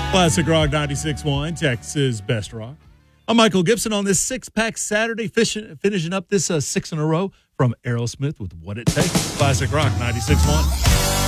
Classic Rock 96.1, Texas Best Rock. I'm Michael Gibson on this six-pack Saturday, finishing up this six in a row from Aerosmith with What It Takes. Classic Rock 96.1.